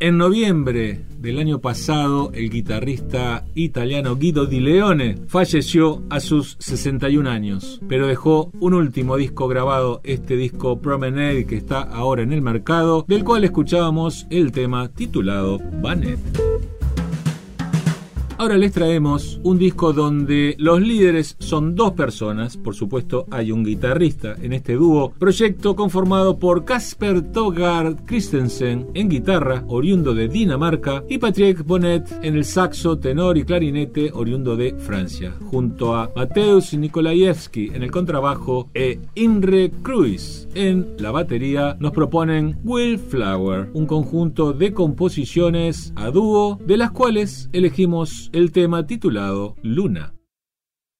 En noviembre del año pasado, el guitarrista italiano Guido Di Leone falleció a sus 61 años, pero dejó un último disco grabado, este disco Promenade, que está ahora en el mercado, del cual escuchábamos el tema titulado Banet. Ahora les traemos un disco donde los líderes son dos personas. Por supuesto hay un guitarrista en este dúo, proyecto conformado por Kasper Togard Christensen en guitarra, oriundo de Dinamarca, y Patrick Bonnet en el saxo, tenor y clarinete, oriundo de Francia, junto a Mateusz Nikolajewski en el contrabajo e Imre Kruis en la batería. Nos proponen Wildflower, un conjunto de composiciones a dúo, de las cuales elegimos el tema titulado Luna.